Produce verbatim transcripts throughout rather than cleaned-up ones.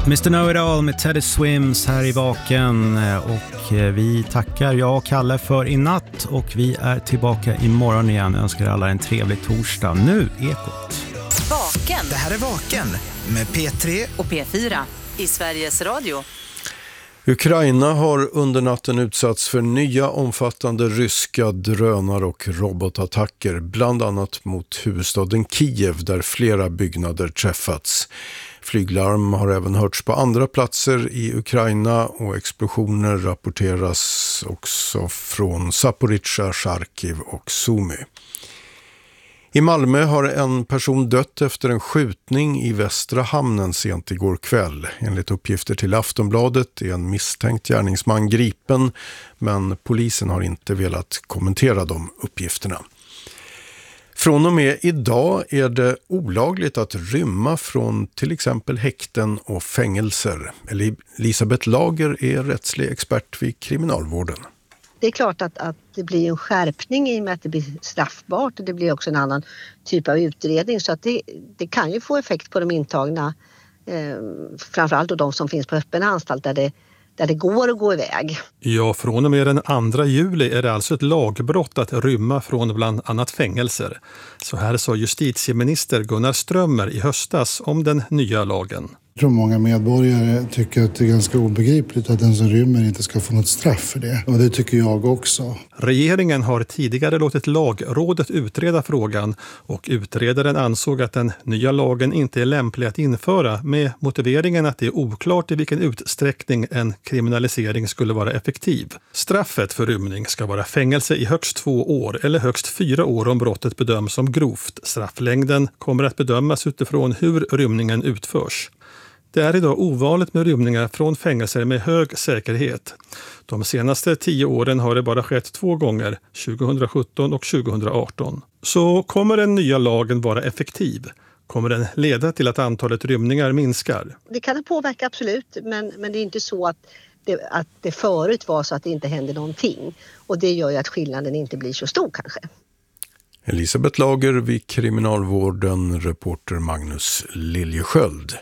mister Know-It-All med Teddy Swims här i Vaken, och vi tackar jag och Kalle för i natt, och vi är tillbaka imorgon igen. Jag önskar alla en trevlig torsdag. Nu Ekot. Vaken. Det här är Vaken med P tre och P fyra i Sveriges Radio. Ukraina har under natten utsatts för nya omfattande ryska drönar- och robotattacker, bland annat mot huvudstaden Kiev där flera byggnader träffats. Flyglarm har även hörts på andra platser i Ukraina, och explosioner rapporteras också från Zaporizjzja, Charkiv och Sumy. I Malmö har en person dött efter en skjutning i Västra hamnen sent igår kväll. Enligt uppgifter till Aftonbladet är en misstänkt gärningsman gripen, men polisen har inte velat kommentera de uppgifterna. Från och med idag är det olagligt att rymma från till exempel häkten och fängelser. Elisabeth Lager är rättslig expert vid kriminalvården. Det är klart att, att det blir en skärpning i och med att det blir straffbart, och det blir också en annan typ av utredning, så att det, det kan ju få effekt på de intagna, eh, framförallt då de som finns på öppen anstalt där det, där det går att gå iväg. Ja, från och med den andra juli är det alltså ett lagbrott att rymma från bland annat fängelser. Så här sa justitieminister Gunnar Strömmer i höstas om den nya lagen. Jag tror många medborgare tycker att det är ganska obegripligt att den som rymmer inte ska få något straff för det. Och det tycker jag också. Regeringen har tidigare låtit lagrådet utreda frågan, och utredaren ansåg att den nya lagen inte är lämplig att införa med motiveringen att det är oklart i vilken utsträckning en kriminalisering skulle vara effektiv. Straffet för rymning ska vara fängelse i högst två år eller högst fyra år om brottet bedöms som grovt. Strafflängden kommer att bedömas utifrån hur rymningen utförs. Det är idag ovanligt med rymningar från fängelser med hög säkerhet. De senaste tio åren har det bara skett två gånger, tjugohundrasjutton och tjugohundraarton. Så kommer den nya lagen vara effektiv? Kommer den leda till att antalet rymningar minskar? Det kan det påverka absolut, men, men det är inte så att det, att det förut var så att det inte hände någonting. Och det gör ju att skillnaden inte blir så stor kanske. Elisabeth Lager vid kriminalvården, reporter Magnus Liljesköld.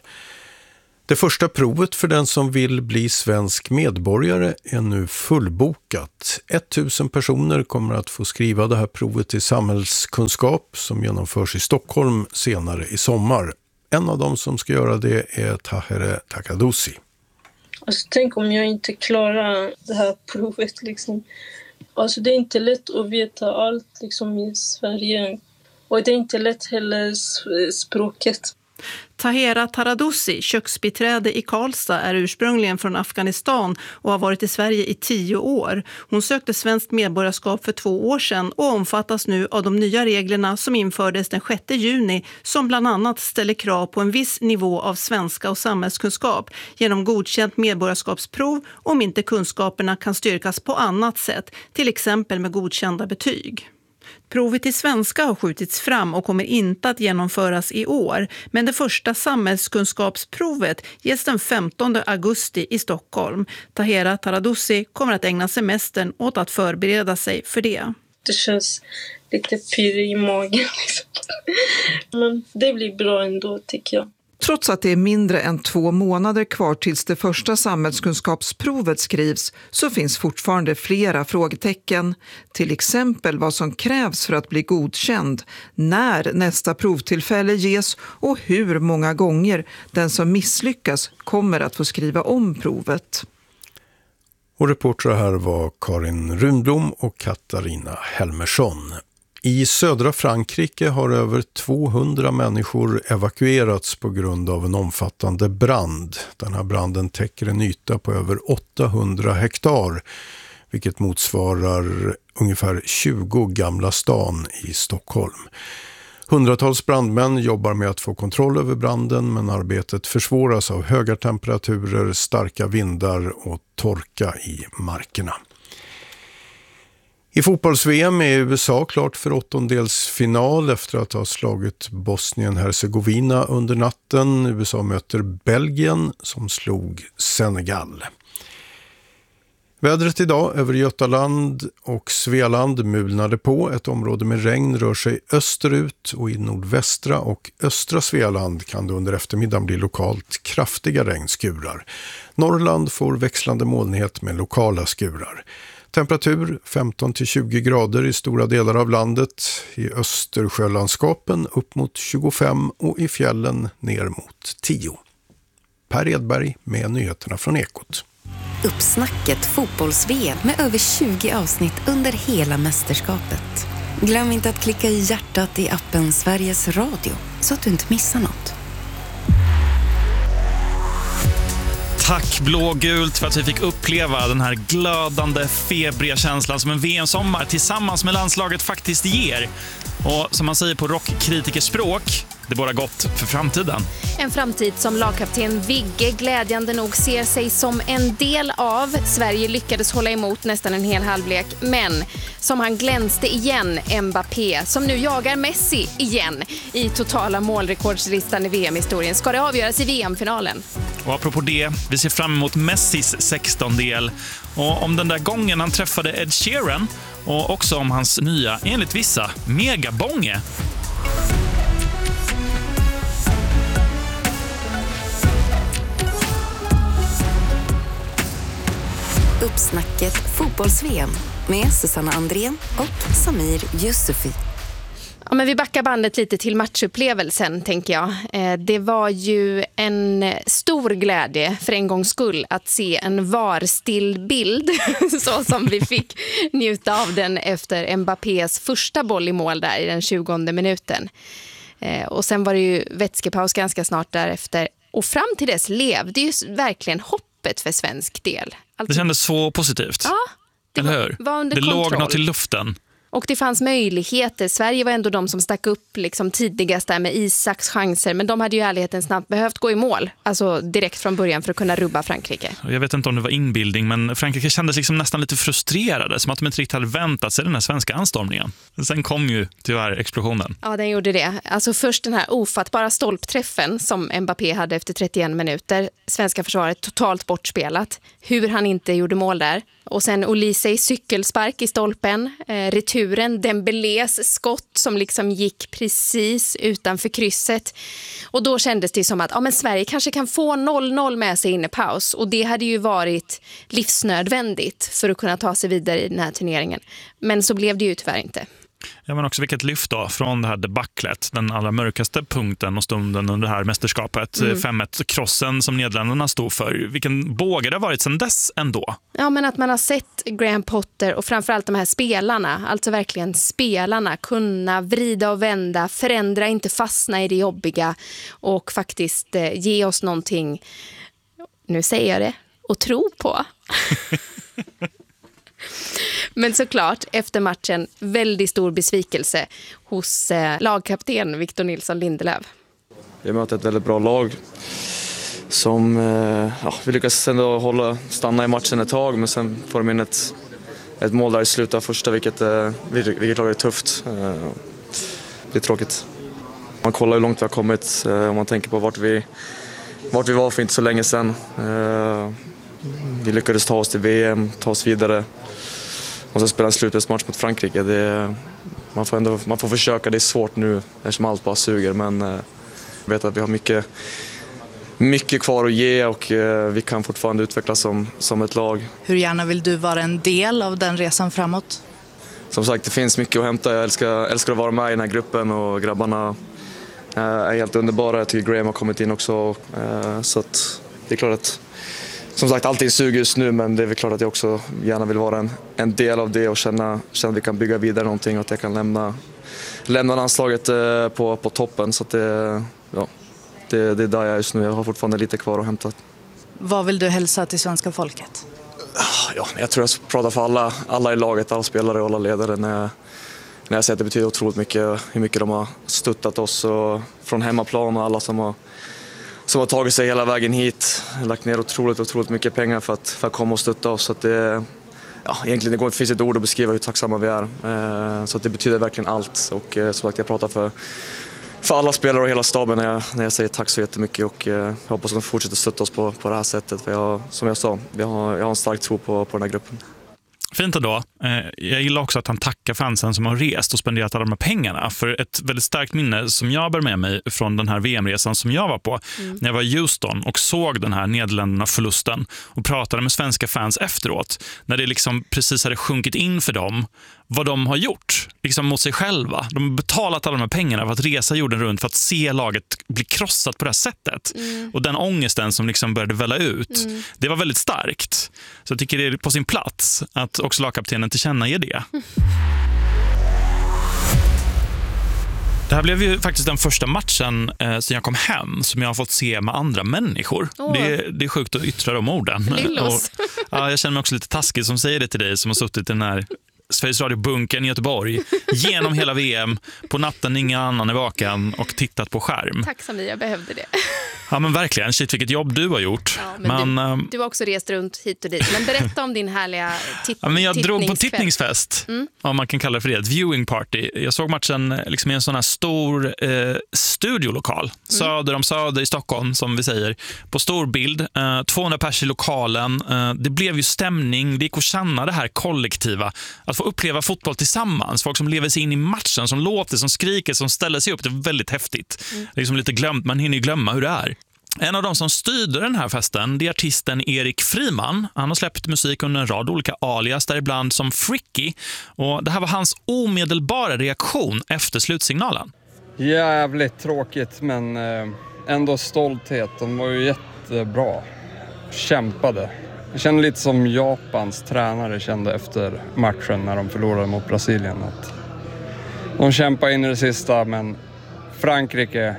Det första provet för den som vill bli svensk medborgare är nu fullbokat. tusen personer kommer att få skriva det här provet i samhällskunskap som genomförs i Stockholm senare i sommar. En av dem som ska göra det är Tahere Takadosi. Alltså, tänk om jag inte klarar det här provet. Liksom. Alltså, det är inte lätt att veta allt liksom, i Sverige. Och det är inte lätt heller språket. Tahera Taradoussi, köksbiträde i Karlstad, är ursprungligen från Afghanistan och har varit i Sverige i tio år. Hon sökte svenskt medborgarskap för två år sedan och omfattas nu av de nya reglerna som infördes den sjätte juni, som bland annat ställer krav på en viss nivå av svenska och samhällskunskap genom godkänt medborgarskapsprov om inte kunskaperna kan styrkas på annat sätt, till exempel med godkända betyg. Provet i svenska har skjutits fram och kommer inte att genomföras i år, men det första samhällskunskapsprovet ges den femtonde augusti i Stockholm. Tahera Taradoussi kommer att ägna semestern åt att förbereda sig för det. Det känns lite pyr i magen. Liksom. Men det blir bra ändå, tycker jag. Trots att det är mindre än två månader kvar tills det första samhällskunskapsprovet skrivs så finns fortfarande flera frågetecken. Till exempel vad som krävs för att bli godkänd, när nästa provtillfälle ges och hur många gånger den som misslyckas kommer att få skriva om provet. Och reportrar här var Karin Rundblom och Katarina Helmersson. I södra Frankrike har över tvåhundra människor evakuerats på grund av en omfattande brand. Den här branden täcker en yta på över åttahundra hektar, vilket motsvarar ungefär tjugo Gamla stan i Stockholm. Hundratals brandmän jobbar med att få kontroll över branden, men arbetet försvåras av höga temperaturer, starka vindar och torka i markerna. I fotbolls-V M är U S A klart för åttondelsfinal efter att ha slagit Bosnien-Hercegovina under natten. U S A möter Belgien som slog Senegal. Vädret idag över Götaland och Svealand mulnade på. Ett område med regn rör sig österut och i nordvästra och östra Svealand kan det under eftermiddagen bli lokalt kraftiga regnskurar. Norrland får växlande molnighet med lokala skurar. Temperatur femton till tjugo grader i stora delar av landet. I Östersjölandskapen upp mot tjugofem och i fjällen ner mot tio. Per Edberg med nyheterna från Ekot. Uppsnacket fotbolls-V M med över tjugo avsnitt under hela mästerskapet. Glöm inte att klicka i hjärtat i appen Sveriges Radio så att du inte missar något. Tack blågult för att vi fick uppleva den här glödande, febriga känslan som en V M-sommar tillsammans med landslaget faktiskt ger. Och som man säger på rockkritikerspråk, det båda gott för framtiden. En framtid som lagkapten Vigge glädjande nog ser sig som en del av. Sverige lyckades hålla emot nästan en hel halvlek, men som han glänste igen, Mbappé, som nu jagar Messi igen i totala målrekordslistan i V M-historien. Ska det avgöras i V M-finalen? Och apropå det, vi ser fram emot Messis sexton-del. Och om den där gången han träffade Ed Sheeran och också om hans nya, enligt vissa, megabånge. Uppsnacket fotbolls-V M med Susanna Andrén och Samir Yusufi. Ja, men vi backar bandet lite till matchupplevelsen, tänker jag. Eh, det var ju en stor glädje för en gångs skull att se en varstill bild så som vi fick njuta av den efter Mbappés första boll i mål där i den tjugonde minuten. Eh, och sen var det ju vätskepaus ganska snart därefter. Och fram till dess levde ju verkligen hoppet för svensk del. Alltså, det kändes så positivt. Ja, det eller var, hur? var under det kontroll. låg något i luften. Och det fanns möjligheter. Sverige var ändå de som stack upp liksom tidigast där med Isaks chanser. Men de hade ju ärligheten snabbt behövt gå i mål. Alltså direkt från början för att kunna rubba Frankrike. Jag vet inte om det var inbildning, men Frankrike kändes liksom nästan lite frustrerade. Som att de inte riktigt hade väntat sig den här svenska anstormningen. Sen kom ju tyvärr explosionen. Ja, den gjorde det. Alltså först den här ofattbara stolpträffen som Mbappé hade efter trettioen minuter. Svenska försvaret totalt bortspelat. Hur han inte gjorde mål där. Och sen Olise cykelspark i stolpen, eh, returen, Dembélés skott som liksom gick precis utanför krysset. Och då kändes det som att ja, men Sverige kanske kan få noll noll med sig in i paus. Och det hade ju varit livsnödvändigt för att kunna ta sig vidare i den här turneringen. Men så blev det ju tyvärr inte. Ja, men också vilket lyft då från det här debacklet, den allra mörkaste punkten och stunden under det här mästerskapet, mm. fem ett-krossen som Nederländerna stod för. Vilken båge det har varit sedan dess ändå. Ja, men att man har sett Graham Potter och framförallt de här spelarna, alltså verkligen spelarna, kunna vrida och vända, förändra, inte fastna i det jobbiga och faktiskt eh, ge oss någonting, nu säger jag det, att tro på. Men såklart, efter matchen, väldigt stor besvikelse hos eh, lagkapten Victor Nilsson Lindelöf. Vi möter ett väldigt bra lag som eh, ja, vi lyckas ändå hålla, stanna i matchen ett tag, men sen får de in ett, ett mål där i slutet av första, vilket, eh, vilket lag är tufft. Eh, det är tråkigt. Man kollar hur långt vi har kommit, eh, om man tänker på vart vi, vart vi var för inte så länge sedan. Eh, vi lyckades ta oss till V M, ta oss vidare. Och så spela en slutspelsmatch mot Frankrike. Det, man, får ändå, man får försöka, det är svårt nu eftersom allt bara suger. Men eh, jag vet att vi har mycket, mycket kvar att ge och eh, vi kan fortfarande utvecklas som, som ett lag. Hur gärna vill du vara en del av den resan framåt? Som sagt, det finns mycket att hämta. Jag älskar, älskar att vara med i den här gruppen och grabbarna eh, är helt underbara. Jag tycker Graham har kommit in också. Eh, så att det är klart att som sagt, allting suger just nu, men det är väl klart att jag också gärna vill vara en, en del av det och känna, känna att vi kan bygga vidare någonting och att jag kan lämna, lämna landslaget eh, på, på toppen. Så att det, ja, det, det är där jag är just nu. Jag har fortfarande lite kvar att hämta. Vad vill du hälsa till svenska folket? Ja, jag tror jag pratar för alla, alla i laget, alla spelare och alla ledare när jag, när jag säger att det betyder otroligt mycket hur mycket de har stöttat oss och från hemmaplan och alla som har som har tagit sig hela vägen hit, lagt ner otroligt, otroligt mycket pengar för att, för att komma och stötta oss. Så att det, ja, egentligen det går, det finns ett ord att beskriva hur tacksamma vi är. Eh, så att det betyder verkligen allt. Och eh, som sagt, jag pratar för, för alla spelare och hela staben när jag, när jag säger tack så jättemycket, och eh, jag hoppas att de fortsätter stötta oss på, på det här sättet. För jag, som jag sa, jag har, jag har en stark tro på, på den här gruppen. Fint ändå. Jag gillar också att han tackar fansen som har rest och spenderat alla de här pengarna. För ett väldigt starkt minne som jag bär med mig från den här V M-resan som jag var på mm. när jag var i Houston och såg den här Nederländerna-förlusten och pratade med svenska fans efteråt. När det liksom precis hade sjunkit in för dem vad de har gjort liksom mot sig själva. De har betalat alla de här pengarna för att resa jorden runt för att se laget bli krossat på det här sättet. Mm. Och den ångesten som liksom började välla ut, mm. det var väldigt starkt. Så jag tycker det är på sin plats att också lagkaptenen tillkännager det. Mm. Det här blev ju faktiskt den första matchen eh, sen jag kom hem som jag har fått se med andra människor. Oh. Det, det är sjukt att yttra de orden. Och, ja, jag känner mig också lite taskig som säger det till dig som har suttit i den här Sveriges Radio-bunkern i Göteborg genom hela V M, på natten ingen annan är vaken och tittat på skärm. Tack Samir, jag behövde det. Ja men verkligen, shit vilket jobb du har gjort. Ja, men men, du, du har också rest runt hit och dit. Men berätta om din härliga tit- ja, men jag drog på tittningsfest, mm. om man kan kalla det för det, ett viewing party. Jag såg matchen liksom i en sån här stor eh, studiolokal, mm. söder om söder i Stockholm som vi säger, på stor bild, eh, tvåhundra pers i lokalen. Eh, det blev ju stämning, det gick att känna det här kollektiva, att få uppleva fotboll tillsammans, folk som lever sig in i matchen, som låter, som skriker, som ställer sig upp. Det är väldigt häftigt. Mm. Det är liksom lite glömt, man hinner ju glömma hur det är. En av de som styrde den här festen, det är artisten Erik Friman. Han har släppt musik under en rad olika alias, däribland som Fricky. Och det här var hans omedelbara reaktion efter slutsignalen. Jävligt tråkigt, men ändå stolthet. De var ju jättebra. Kämpade. Jag kände lite som Japans tränare kände efter matchen när de förlorade mot Brasilien. Att de kämpade in i det sista, men Frankrike,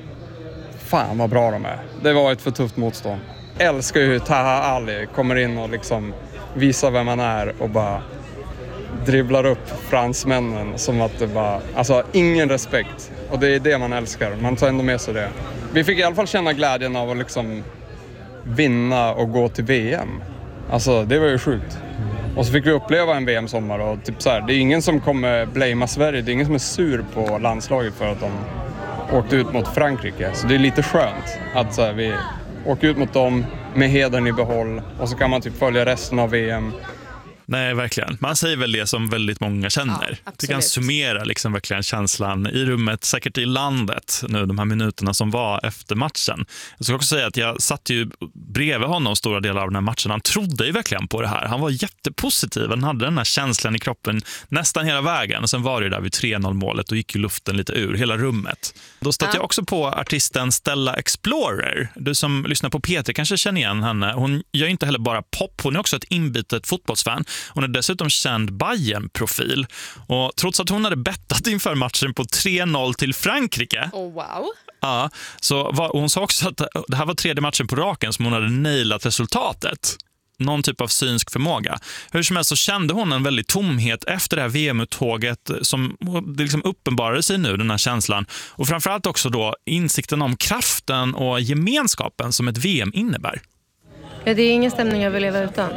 fan vad bra de är. Det var ett för tufft motstånd. Älskar ju hur Taha Ali kommer in och liksom visar vem man är och bara dribblar upp fransmännen som att det bara, alltså ingen respekt. Och det är det man älskar, man tar ändå med sig det. Vi fick i alla fall känna glädjen av att liksom vinna och gå till V M. Alltså det var ju sjukt. Och så fick vi uppleva en V M-sommar och typ så här, det är ingen som kommer blamea Sverige, det är ingen som är sur på landslaget för att de åkte ut mot Frankrike. Så det är lite skönt att så här, vi åker ut mot dem med hedern i behåll och så kan man typ följa resten av V M. Nej, verkligen. Man säger väl det som väldigt många känner. Ja, det kan summera liksom verkligen känslan i rummet, säkert i landet nu de här minuterna som var efter matchen. Jag ska också säga att jag satt ju bredvid honom stora delar av den här matchen. Han trodde ju verkligen på det här. Han var jättepositiv. Han hade den här känslan i kroppen nästan hela vägen. Och sen var det där vid tre noll målet och gick ju luften lite ur hela rummet. Då stötte ja. jag också på artisten Stella Explorer. Du som lyssnar på P tre kanske känner igen henne. Hon gör inte heller bara pop. Hon är också ett inbitet fotbollsfan. Hon är dessutom känd Bayern-profil. Och trots att hon hade bettat inför matchen på tre noll till Frankrike. Oh, wow. Ja, så var, hon sa också att det här var tredje matchen på raken som hon hade nailat resultatet. Någon typ av synsk förmåga. Hur som helst så kände hon en väldigt tomhet efter det här V M-uttåget som det liksom uppenbarade sig nu, den här känslan. Och framförallt också då insikten om kraften och gemenskapen som ett V M innebär. Ja, det är ingen stämning jag vill leva utan.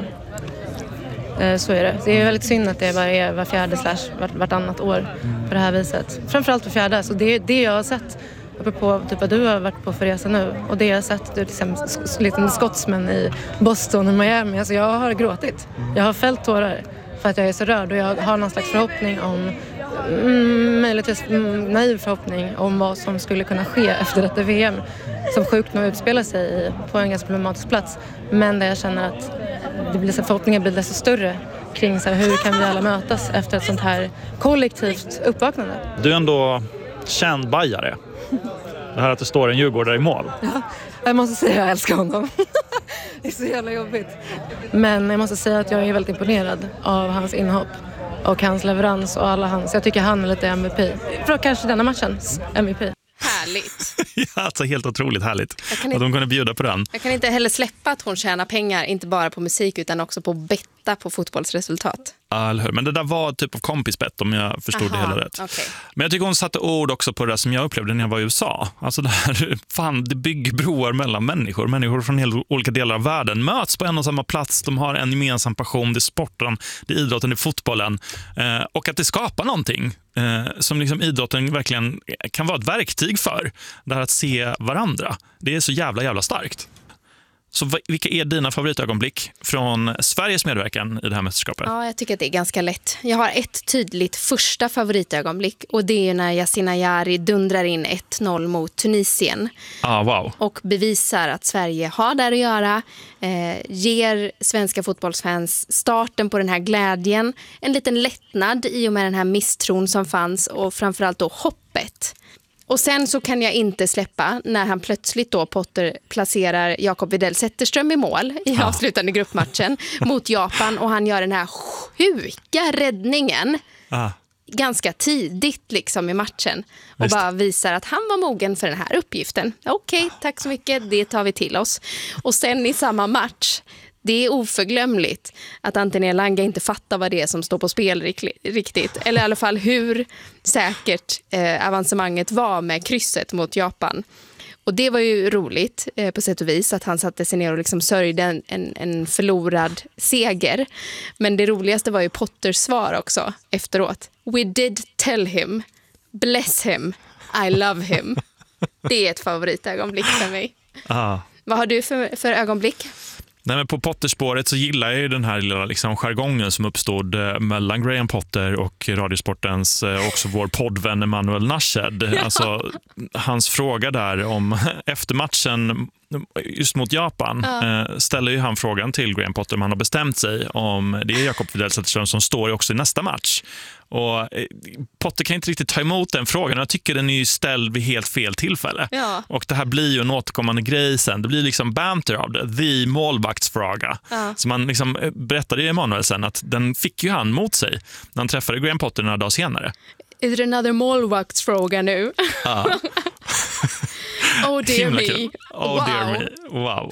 Så är det. Det är väldigt synd att det bara är var fjärde slash vart, vartannat år på det här viset. Framförallt var fjärde. Så det är det jag har sett på typ vad du har varit på för resa nu. Och det jag har sett, du är liksom liten skottsmän i Boston och Miami. Alltså jag har gråtit. Jag har fällt tårar för att jag är så rörd. Och jag har någon slags förhoppning om, mm, möjligtvis mm, naiv förhoppning om vad som skulle kunna ske efter detta V M. Som sjukt nog utspelar sig på en ganska problematisk plats. Men där jag känner att det blir så, förhoppningen blir desto större kring så här, hur kan vi alla mötas efter ett sånt här kollektivt uppvaknande. Du är ändå känd bajare. Det här att det står en djurgårdare i mål. Ja, jag måste säga att jag älskar honom. Det är så jävla jobbigt. Men jag måste säga att jag är väldigt imponerad av hans inhopp och hans leverans och alla hans. Jag tycker han är lite M V P. För kanske denna matchens M V P. Härligt. Ja, alltså helt otroligt härligt att inte, de kunde bjuda på den. Jag kan inte heller släppa att hon tjänar pengar, inte bara på musik utan också på att betta på fotbollsresultat. Ja, eller hur? Men det där var typ av kompisbett om jag förstod Aha, det hela rätt. Okay. Men jag tycker hon satte ord också på det som jag upplevde när jag var i U S A. Alltså det här, fan, det bygger broar mellan människor. Människor från helt olika delar av världen möts på en och samma plats. De har en gemensam passion, det är sporten, det är idrotten, det är fotbollen. Eh, och att det skapar någonting eh, som liksom idrotten verkligen kan vara ett verktyg för. Det här att se varandra. Det är så jävla, jävla starkt. Så vilka är dina favoritögonblick från Sveriges medverkan i det här mästerskapet? Ja, jag tycker att det är ganska lätt. Jag har ett tydligt första favoritögonblick och det är när Yasin Ayari dundrar in ett noll mot Tunisien. Ah, wow. Och bevisar att Sverige har där att göra, eh, ger svenska fotbollsfans starten på den här glädjen, en liten lättnad i och med den här misstron som fanns och framförallt då hoppet. Och sen så kan jag inte släppa när han plötsligt då Potter placerar Jakob Widell Zetterström i mål i ja. avslutande gruppmatchen mot Japan och han gör den här sjuka räddningen ah. ganska tidigt liksom i matchen och Visst. bara visar att han var mogen för den här uppgiften. Okej, okay, tack så mycket, det tar vi till oss. Och sen i samma match, det är oförglömligt att Anthony Elanga inte fattar vad det är som står på spel riktigt. Eller i alla fall hur säkert eh, avancemanget var med krysset mot Japan. Och det var ju roligt eh, på sätt och vis att han satte sig ner och liksom sörjde en, en, en förlorad seger. Men det roligaste var ju Potters svar också efteråt. We did tell him, bless him, I love him. Det är ett favoritögonblick för mig. Ah. Vad har du för, för ögonblick? Nej, men på Potterspåret så gillar jag ju den här lilla liksom jargongen som uppstod eh, mellan Graham Potter och Radiosportens eh, också vår poddvän Emanuel Nashed. Ja. Alltså hans fråga där om efter matchen just mot Japan ja. eh, ställer ju han frågan till Graham Potter om han har bestämt sig om det är Jakob Widell Zetterström som står också i nästa match. Och eh, Potter kan inte riktigt ta emot den frågan. Jag tycker den är ju ställd vid helt fel tillfälle. Ja. Och det här blir ju en återkommande grej sen. Det blir liksom banter av det. The målvaktsfråga. Ja. Så man liksom berättade ju Emanuel sen att den fick ju han mot sig när han träffade Graham Potter några dagar senare. Är det another målvaktsfråga nu? Ja. Oh dear me. Oh wow. dear me. Wow.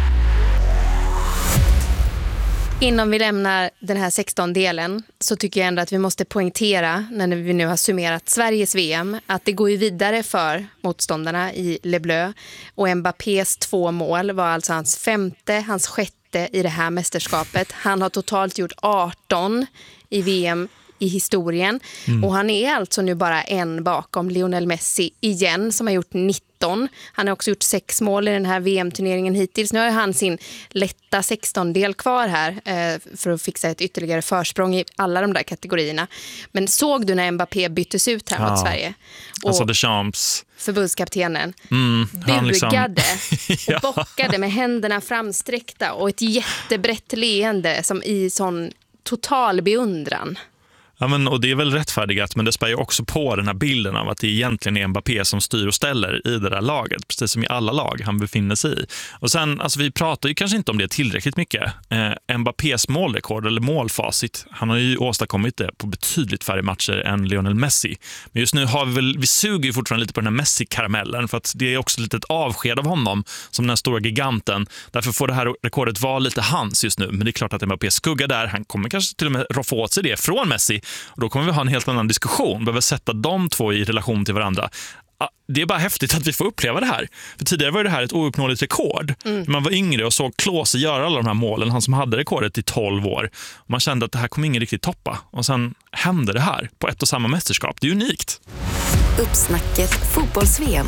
Innan vi lämnar den här sexton-delen så tycker jag ändå att vi måste poängtera när vi nu har summerat Sveriges V M att det går ju vidare för motståndarna i Le Bleu och Mbappés två mål var alltså hans femte, hans sjätte i det här mästerskapet. Han har totalt gjort arton i V M i historien mm. och han är alltså nu bara en bakom Lionel Messi igen som har gjort nitton. Han har också gjort sex mål i den här V M-turneringen hittills. Nu har han sin lätta sexton-del kvar här eh, för att fixa ett ytterligare försprång i alla de där kategorierna. Men såg du när Mbappé byttes ut här ja. mot Sverige? Och alltså Deschamps. Förbundskaptenen mm, bugade liksom... och bockade med händerna framsträckta och ett jättebrett leende som i sån total beundran. Ja, men, och det är väl rättfärdigat, men det spär ju också på den här bilden av att det egentligen är Mbappé som styr och ställer i det där laget, precis som i alla lag han befinner sig i. Och sen, alltså vi pratar ju kanske inte om det tillräckligt mycket. Eh, Mbappés målrekord eller målfacit, han har ju åstadkommit det på betydligt färre matcher än Lionel Messi. Men just nu har vi väl, vi suger ju fortfarande lite på den här Messi-karamellen för att det är också lite ett avsked av honom som den här stora giganten. Därför får det här rekordet vara lite hans just nu. Men det är klart att Mbappé skuggar där. Han kommer kanske till och med roffa åt sig det från Messi. Och då kommer vi ha en helt annan diskussion. Vi behöver sätta de två i relation till varandra. Det är bara häftigt att vi får uppleva det här. För tidigare var det här ett ouppnåeligt rekord. Mm. Man var yngre och såg Klose göra alla de här målen. Han som hade rekordet i tolv år. Och man kände att det här kommer ingen riktigt toppa. Och sen hände det här på ett och samma mästerskap. Det är unikt. Uppsnacket fotbolls-V M.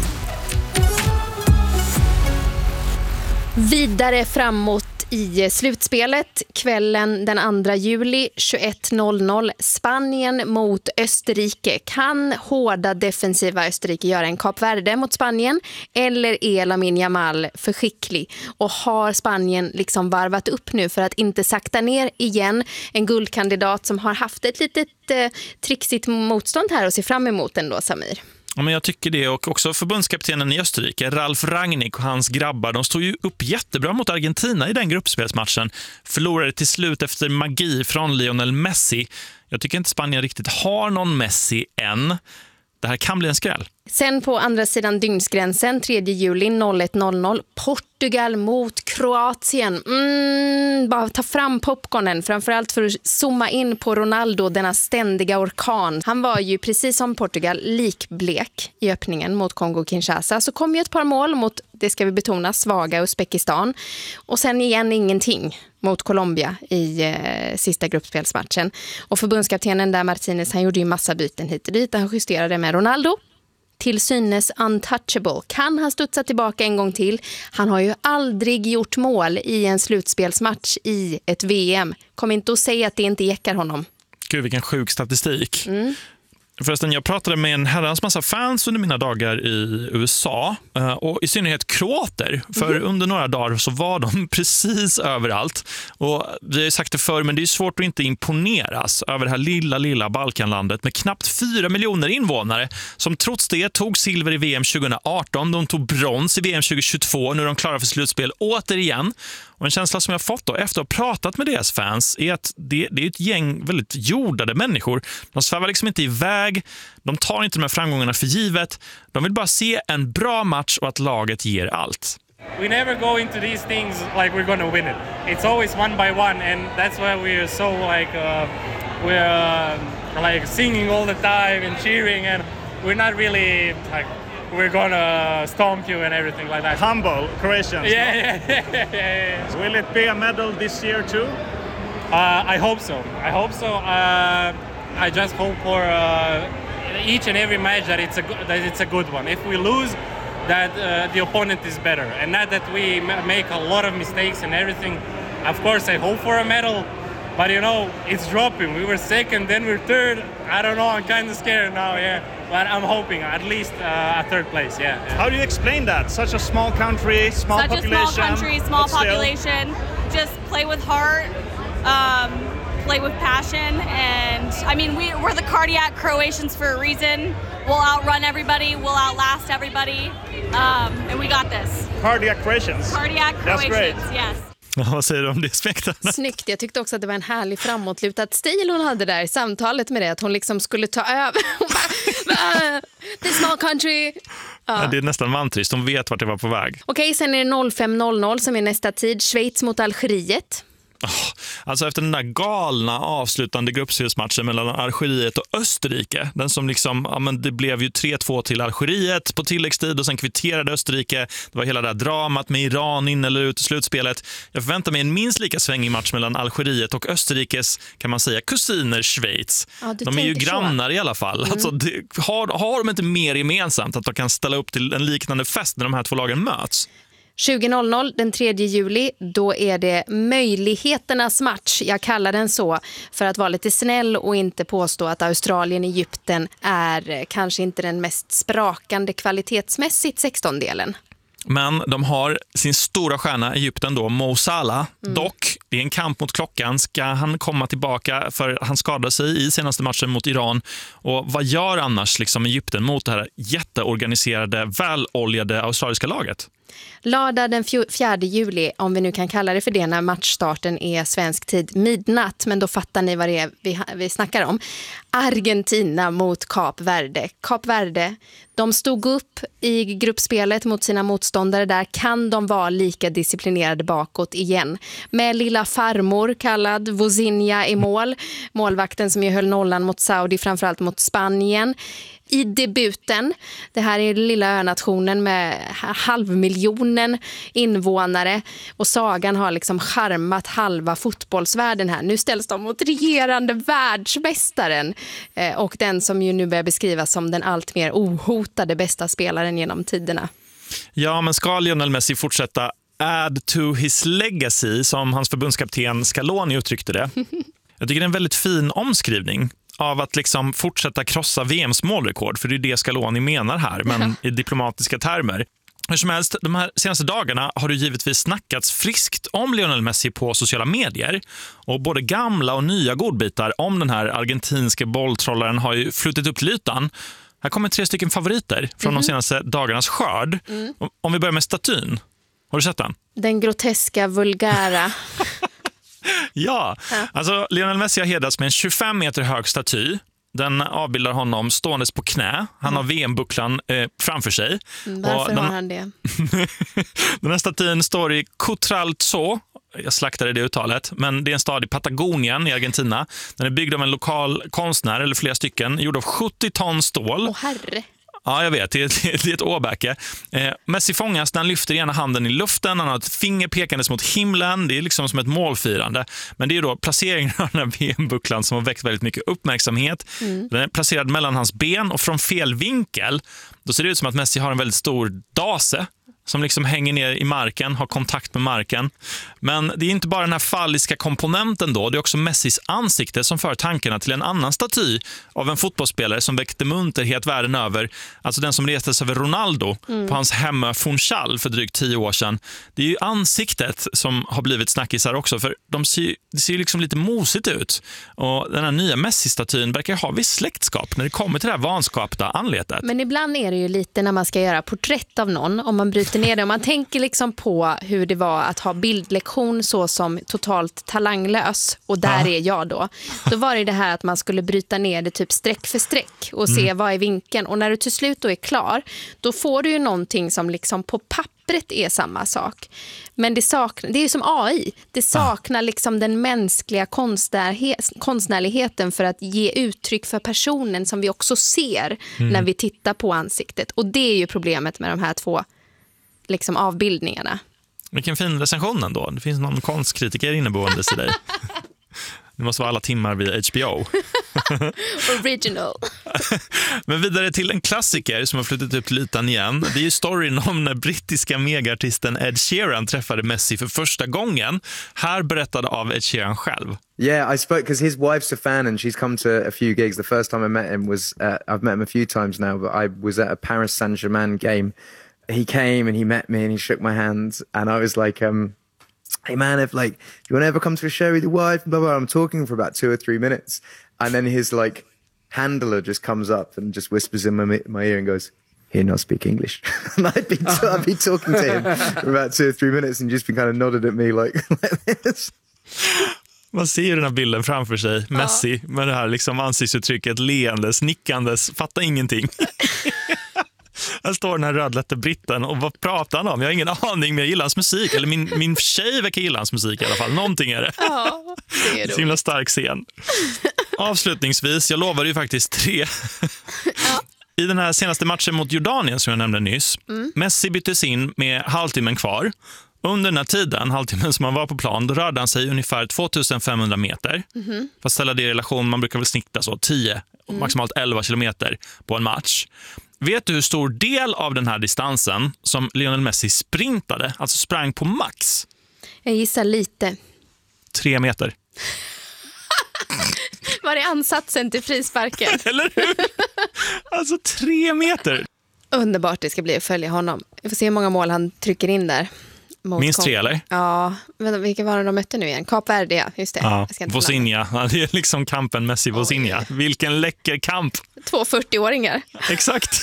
Vidare framåt i slutspelet kvällen den andra juli tjugoett noll noll Spanien mot Österrike. Kan hårda defensiva Österrike göra en Kap Verde mot Spanien eller är Lamine Yamal för skicklig? Och har Spanien liksom varvat upp nu för att inte sakta ner igen? En guldkandidat som har haft ett litet eh, trixigt motstånd här och ser fram emot ändå, Samir. Ja, men jag tycker det, och också förbundskaptenen i Österrike, Ralf Rangnick och hans grabbar, de stod ju upp jättebra mot Argentina i den gruppspelsmatchen. Förlorade till slut efter magi från Lionel Messi. Jag tycker inte Spanien riktigt har någon Messi än. Det här kan bli en skräll. Sen på andra sidan dygnsgränsen, tredje juli noll ett noll noll, Portugal mot Kroatien. Mm, bara ta fram popcornen, framförallt för att zooma in på Ronaldo, denna ständiga orkan. Han var ju precis som Portugal likblek i öppningen mot Kongo-Kinshasa. Så kom ju ett par mål mot, det ska vi betona, svaga Uzbekistan. Och sen igen ingenting mot Colombia i eh, sista gruppspelsmatchen. Och förbundskaptenen där, Martinez, han gjorde ju massa byten hit och dit. Han justerade med Ronaldo. Till synes untouchable. Kan han studsa tillbaka en gång till? Han har ju aldrig gjort mål i en slutspelsmatch i ett V M. Kom inte att säga att det inte jäckar honom. Gud, vilken sjuk statistik. Mm. Förresten, jag pratade med en herrans massa fans under mina dagar i U S A och i synnerhet kroater. För mm. under några dagar så var de precis överallt. Och vi har ju sagt det förr, men det är svårt att inte imponeras över det här lilla, lilla Balkanlandet med knappt fyra miljoner invånare som trots det tog silver i V M tjugo arton. De tog brons i V M tjugo tjugotvå. Nu är de klara för slutspel återigen. Och en känsla som jag fått då efter att ha pratat med deras fans är att det, det är ett gäng väldigt jordade människor. De svävar liksom inte iväg, de tar inte de här framgångarna för givet. De vill bara se en bra match och att laget ger allt. We never go into these things like we're going to win it. It's always one by one, and that's why we're so like uh, we're uh, like singing all the time and cheering, and we're not really like we're gonna stomp you and everything like that. Humble Croatians. Yeah, yeah, yeah, yeah. Will it be a medal this year too? Uh, I hope so. I hope so. Uh, I just hope for uh, each and every match that it's a that it's a good one. If we lose, that uh, the opponent is better, and not that we make a lot of mistakes and everything. Of course, I hope for a medal, but you know it's dropping. We were second, then we're third. I don't know. I'm kind of scared now. Yeah. But I'm hoping at least uh, a third place, yeah, yeah. How do you explain that? Such a small country, small Such population. Such a small country, small population. Just play with heart, um, play with passion, and I mean, we, we're the cardiac Croatians for a reason. We'll outrun everybody, we'll outlast everybody, um, and we got this. Cardiac Croatians. Cardiac Croatians, That's great. yes. Ja, vad säger du om det, Smektan? Snyggt. Jag tyckte också att det var en härlig framåtlutad stil hon hade där i samtalet med det. Att hon liksom skulle ta över. The small country. Ja. Ja, det är nästan vantrist. De vet vart det var på väg. Okej, sen är det noll fem noll noll som är nästa tid. Schweiz mot Algeriet. Oh, alltså efter den där galna avslutande gruppspelsmatchen mellan Algeriet och Österrike, den som liksom, ja men det blev ju tre två till Algeriet på tilläggstid och sen kvitterade Österrike. Det var hela det där dramat med Iran in eller ut i slutspelet. Jag förväntar mig en minst lika svängig match mellan Algeriet och Österrikes, kan man säga, kusiner Schweiz. Ja, de är ju grannar så. I alla fall. Mm. Alltså, det, har, har de inte mer gemensamt att de kan ställa upp till en liknande fest när de här två lagen möts? tjugo noll noll den tredje juli, då är det möjligheternas match. Jag kallar den så för att vara lite snäll och inte påstå att Australien-Egypten är kanske inte den mest sprakande kvalitetsmässigt sextondelen. Men de har sin stora stjärna Egypten då, Mo Salah. Mm. Dock, det är en kamp mot klockan. Ska han komma tillbaka, för han skadade sig i senaste matchen mot Iran. Och vad gör annars liksom Egypten mot det här jätteorganiserade, väloljade australiska laget? Lördag den fjärde juli, om vi nu kan kalla det för det, när matchstarten är svensk tid midnatt, men då fattar ni vad det är vi, vi snackar om. Argentina mot Kap Verde. Kap Verde, de stod upp i gruppspelet mot sina motståndare där. Kan de vara lika disciplinerade bakåt igen? Med lilla farmor kallad Vozinha i mål. Målvakten som ju höll nollan mot Saudi, framförallt mot Spanien. I debuten, det här är lilla önationen med halvmiljonen invånare och sagan har liksom charmat halva fotbollsvärlden här. Nu ställs de mot regerande världsmästaren eh, och den som ju nu börjar beskrivas som den allt mer ohotade bästa spelaren genom tiderna. Ja, men ska Lionel Messi fortsätta add to his legacy, som hans förbundskapten Scaloni uttryckte det? Jag tycker det är en väldigt fin omskrivning av att liksom fortsätta krossa V M:s målrekord, för det är det Scaloni menar här, men i diplomatiska termer. Hur som helst, de här senaste dagarna har det givetvis snackats friskt om Lionel Messi på sociala medier, och både gamla och nya godbitar om den här argentinska bolltrollaren har ju flutit upp till ytan. Här kommer tre stycken favoriter från mm-hmm. de senaste dagarnas skörd. Mm. Om vi börjar med statyn. Har du sett den? Den groteska, vulgära... Ja, alltså Lionel Messi har hedrats med en tjugofem meter hög staty Den avbildar honom ståendes på knä. Han har V M-bucklan eh, framför sig. Varför den, har han det? Den här statyn står i Cutralzó. Jag slaktade det uttalet, men det är en stad i Patagonien i Argentina. Den är byggd av en lokal konstnär, eller flera stycken, gjord av sjuttio ton stål. Åh herre. Ja, jag vet. Det är, det är ett åbäke. Eh, Messi fångas när han lyfter ena handen i luften. Han har ett finger pekandes mot himlen. Det är liksom som ett målfirande. Men det är då placeringen av den här V M-bucklan som har väckt väldigt mycket uppmärksamhet. Mm. Den är placerad mellan hans ben och från fel vinkel. Då ser det ut som att Messi har en väldigt stor dase som liksom hänger ner i marken, har kontakt med marken. Men det är inte bara den här falliska komponenten då, det är också Messis ansikte som för tankarna till en annan staty av en fotbollsspelare som väckte munterhet världen över. Alltså den som restes över Ronaldo mm. på hans hemma Funchal för drygt tio år sedan. Det är ju ansiktet som har blivit snackisar också, för de ser, det ser ju liksom lite mosigt ut. Och den här nya Messi-statyn verkar ha viss släktskap när det kommer till det här vanskapta anletet. Men ibland är det ju lite när man ska göra porträtt av någon, om man bryter ner det. Om man tänker liksom på hur det var att ha bildlektion så som totalt talanglös, och där ja. är jag då. Då var det det här att man skulle bryta ner det typ streck för streck och se mm. vad är vinkeln. Och när du till slut då är klar, då får du ju någonting som liksom på pappret är samma sak. Men det saknar, det är ju som A I. Det saknar liksom den mänskliga konstnärlighet, konstnärligheten för att ge uttryck för personen som vi också ser mm. när vi tittar på ansiktet. Och det är ju problemet med de här två liksom avbildningarna. Vilken fin recension ändå. Det finns någon konstkritiker inneboende i dig. Det måste vara alla timmar vid H B O. Original. Men vidare till en klassiker som har flyttat upp till ytan igen. Det är ju storyn om när brittiska megaartisten Ed Sheeran träffade Messi för första gången. Här berättade av Ed Sheeran själv. Yeah, I spoke because his wife's a fan and she's come to a few gigs. The first time I met him was, uh, I've met him a few times now, but I was at a Paris Saint-Germain game. He came and he met me and he shook my hand and I was like, um, hey man, if like, you want to ever come to a show with your wife? Blah, blah, blah. I'm talking for about two or three minutes. And then his like handler just comes up and just whispers in my, my ear and goes, he'll not speak English. And I'd be, t- I'd be talking to him for about two or three minutes and just been kind of nodded at me like, like this. Man ser ju den här bilden framför sig, ja. Messi med det här liksom ansiktsuttrycket, leendes, nickandes, fattar ingenting. Här står den här rödlätte britten och vad pratar han om? Jag har ingen aning, men jag gillar hans musik. Eller min, min tjej verkar gilla hans musik i alla fall. Någonting är det. Ja, det är det. Så himla stark scen. Avslutningsvis, jag lovade ju faktiskt tre. Ja. I den här senaste matchen mot Jordanien som jag nämnde nyss. Mm. Messi byttes in med halvtimmen kvar. Under den här tiden, halvtimmen som han var på plan, då rörde han sig ungefär tvåtusenfemhundra meter. Mm-hmm. För att ställa det i relation, man brukar väl snitta så tio, mm. maximalt elva kilometer på en match. Vet du hur stor del av den här distansen som Lionel Messi sprintade, alltså sprang på max? Jag gissar lite. Tre meter. Var det ansatsen till frisparken? Eller hur? Alltså tre meter. Underbart det ska bli att följa honom. Vi får se hur många mål han trycker in där. Minst tre, eller? Ja, men vilka var det de mötte nu igen? Kap Verde, ja, just det. Ja, Vozinha. Det är liksom kampen Messi-Vozinha. Vilken läcker kamp. Två fyrtioåringar. Exakt.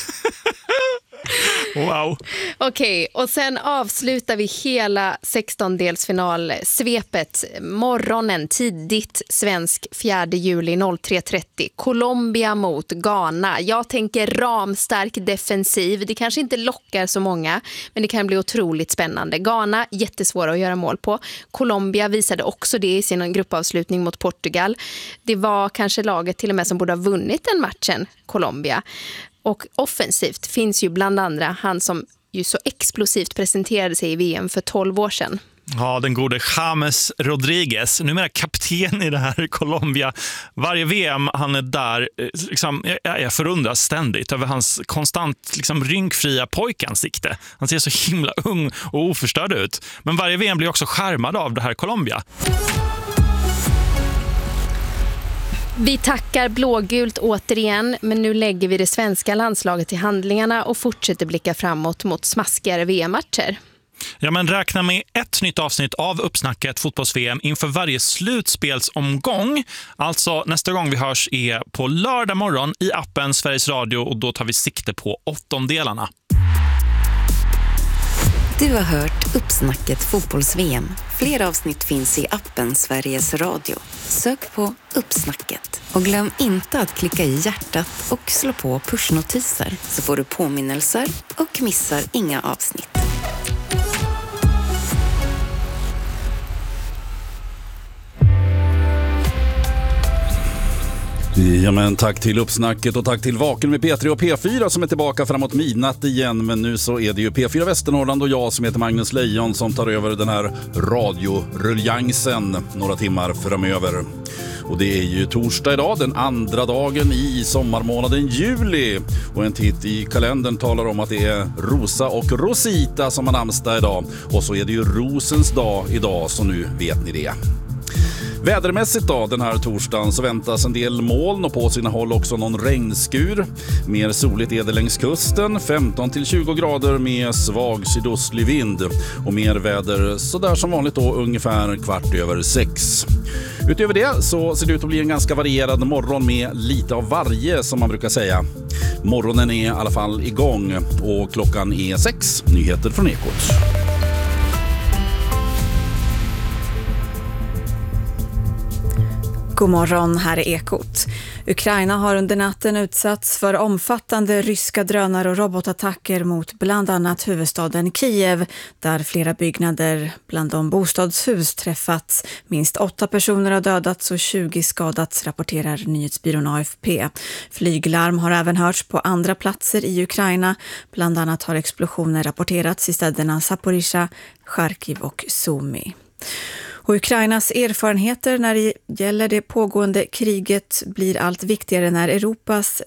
Wow. Okej, och sen avslutar vi hela sextondelsfinalsvepet morgonen tidigt svensk fjärde juli tre trettio. Colombia mot Ghana. Jag tänker ramstark defensiv. Det kanske inte lockar så många, men det kan bli otroligt spännande. Ghana, jättesvåra att göra mål på. Colombia visade också det i sin gruppavslutning mot Portugal. Det var kanske laget till och med som borde ha vunnit den matchen, Colombia. Och offensivt finns ju bland andra han som ju så explosivt presenterade sig i V M för tolv år sedan. Ja, den gode James Rodriguez, numera kapten i det här Colombia. Varje V M han är där, liksom, jag, jag förundras ständigt över hans konstant liksom, rynkfria pojkansikte. Han ser så himla ung och oförstörd ut. Men varje V M blir också skärmad av det här Colombia. Vi tackar blågult återigen, men nu lägger vi det svenska landslaget i handlingarna och fortsätter blicka framåt mot smaskigare V M-matcher. Ja, men räkna med ett nytt avsnitt av Uppsnacket fotbolls-V M inför varje slutspelsomgång. Alltså nästa gång vi hörs är på lördag morgon i appen Sveriges Radio och då tar vi sikte på åttondelarna. Du har hört Uppsnacket fotbolls-V M. Fler avsnitt finns i appen Sveriges Radio. Sök på Uppsnacket. Och glöm inte att klicka i hjärtat och slå på pushnotiser så får du påminnelser och missar inga avsnitt. Ja, men tack till Uppsnacket och tack till Vaken med P tre och P fyra som är tillbaka framåt midnatt igen. Men nu så är det ju P fyra Västernorrland och jag som heter Magnus Lejon som tar över den här radioruljansen några timmar framöver. Och det är ju torsdag idag, den andra dagen i sommarmånaden juli. Och en titt i kalendern talar om att det är Rosa och Rosita som har namnsdag idag. Och så är det ju Rosens dag idag, så nu vet ni det. Vädermässigt då, den här torsdagen så väntas en del moln och på sina håll också någon regnskur. Mer soligt är det längs kusten, femton till tjugo grader med svag sydostlig vind. Och mer väder så där som vanligt då ungefär kvart över sex. Utöver det så ser det ut att bli en ganska varierad morgon med lite av varje som man brukar säga. Morgonen är i alla fall igång och klockan är sex. Nyheter från Ekot. God morgon, här är Ekot. Ukraina har under natten utsatts för omfattande ryska drönare och robotattacker mot bland annat huvudstaden Kiev, där flera byggnader bland de bostadshus träffats. Minst åtta personer har dödats och tjugo skadats, rapporterar nyhetsbyrån A F P. Flyglarm har även hörts på andra platser i Ukraina. Bland annat har explosioner rapporterats i städerna Zaporizjzja, Charkiv och Sumy. Och Ukrainas erfarenheter när det gäller det pågående kriget blir allt viktigare när Europas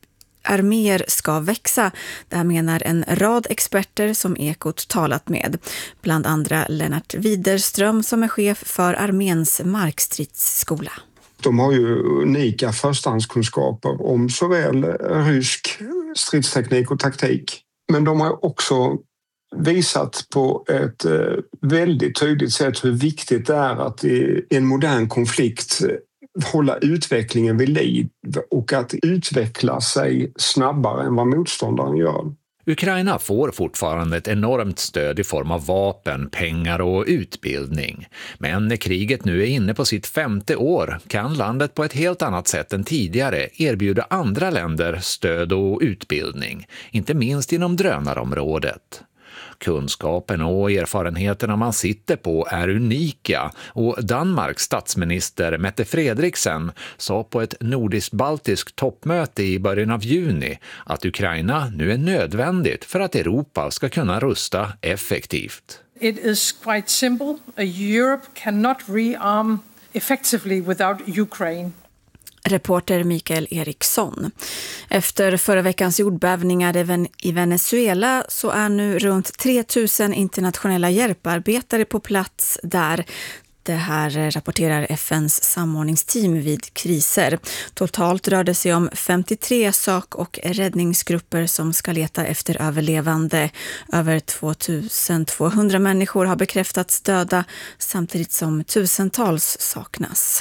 arméer ska växa. Det här menar en rad experter som Ekot talat med. Bland andra Lennart Widerström som är chef för arméns markstridsskola. De har ju unika förstahandskunskaper om såväl rysk stridsteknik och taktik. Men de har också visat på ett väldigt tydligt sätt hur viktigt det är att i en modern konflikt hålla utvecklingen vid liv och att utveckla sig snabbare än vad motståndaren gör. Ukraina får fortfarande ett enormt stöd i form av vapen, pengar och utbildning. Men när kriget nu är inne på sitt femte år kan landet på ett helt annat sätt än tidigare erbjuda andra länder stöd och utbildning, inte minst inom drönarområdet. Kunskapen och erfarenheterna man sitter på är unika och Danmarks statsminister Mette Frederiksen sa på ett nordiskt-baltiskt toppmöte i början av juni att Ukraina nu är nödvändigt för att Europa ska kunna rusta effektivt. It is quite simple. Europe cannot rearm effectively without Ukraine. Reporter Mikael Eriksson. Efter förra veckans jordbävningar i Venezuela så är nu runt tre tusen internationella hjälparbetare på plats där. Det här rapporterar F N:s samordningsteam vid kriser. Totalt rör det sig om femtiotre sak- och räddningsgrupper som ska leta efter överlevande. Över tvåtusen-tvåhundra människor har bekräftats döda samtidigt som tusentals saknas.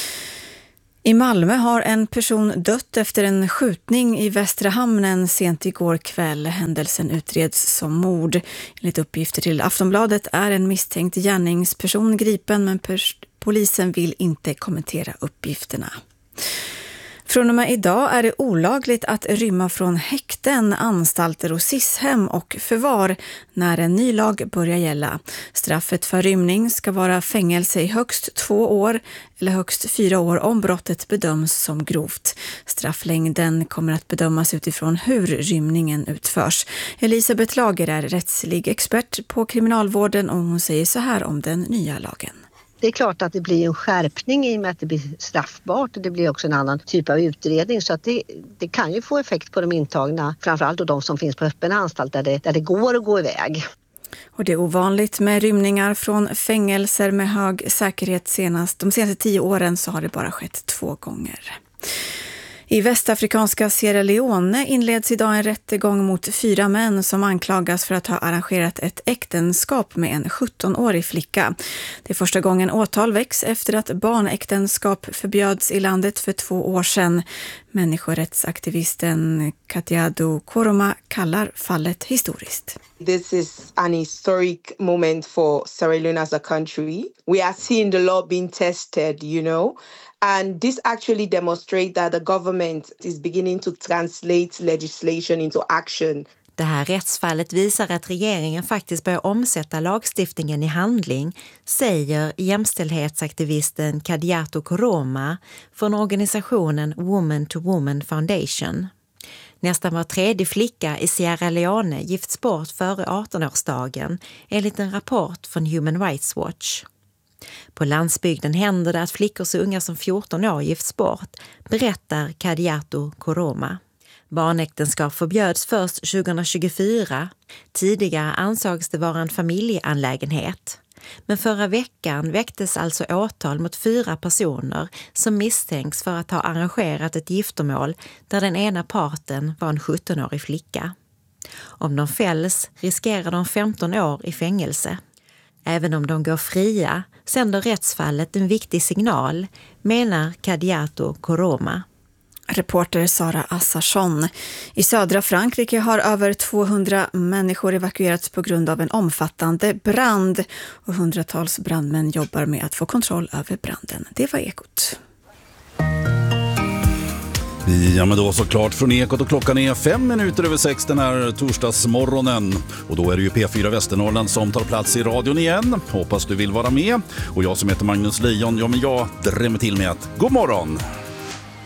I Malmö har en person dött efter en skjutning i Västra hamnen sent igår kväll. Händelsen utreds som mord. Enligt uppgifter till Aftonbladet är en misstänkt gärningsperson gripen, men pers- polisen vill inte kommentera uppgifterna. Från och med idag är det olagligt att rymma från häkten, anstalter och S I S-hem och förvar när en ny lag börjar gälla. Straffet för rymning ska vara fängelse i högst två år eller högst fyra år om brottet bedöms som grovt. Strafflängden kommer att bedömas utifrån hur rymningen utförs. Elisabeth Lager är rättslig expert på kriminalvården och hon säger så här om den nya lagen. Det är klart att det blir en skärpning i och med att det blir straffbart och det blir också en annan typ av utredning, så att det, det kan ju få effekt på de intagna, framförallt och de som finns på öppen anstalt där det, där det går att gå iväg. Och det är ovanligt med rymningar från fängelser med hög säkerhet. Senast, de senaste tio åren så har det bara skett två gånger. I västafrikanska Sierra Leone inleds idag en rättegång mot fyra män som anklagas för att ha arrangerat ett äktenskap med en sjuttonårig flicka. Det är första gången åtal väcks efter att barnäktenskap förbjöds i landet för två år sedan. Människorättsaktivisten Kadiatu Koroma kallar fallet historiskt. This is an historic moment for Sierra Leone as a country. We are seeing the law being tested, you know, and this actually demonstrates that the government is beginning to translate legislation into action. Det här rättsfallet visar att regeringen faktiskt börjar omsätta lagstiftningen i handling, säger jämställdhetsaktivisten Kadiatu Koroma från organisationen Woman to Woman Foundation. Nästan var tredje flicka i Sierra Leone gifts bort före arton-årsdagen enligt en rapport från Human Rights Watch. På landsbygden händer det att flickor så unga som fjorton år gifts bort, berättar Kadiatu Koroma. Barnäktenskap förbjöds först tjugohundratjugofyra. Tidigare ansågs det vara en familjeanlägenhet. Men förra veckan väcktes alltså åtal mot fyra personer som misstänks för att ha arrangerat ett giftermål där den ena parten var en sjuttonårig flicka. Om de fälls riskerar de femton år i fängelse. Även om de går fria sänder rättsfallet en viktig signal, menar Kadiatu Koroma. Reporter Sara Assarsson. I södra Frankrike har över tvåhundra människor evakuerats på grund av en omfattande brand och hundratals brandmän jobbar med att få kontroll över branden. Det var Ekot. Ja, men då såklart från Ekot och klockan är fem minuter över sex den här torsdagsmorgonen. Och då är det ju P fyra Västernorrland som tar plats i radion igen. Hoppas du vill vara med. Och jag som heter Magnus Lejon, ja men jag drämmer till med att god morgon!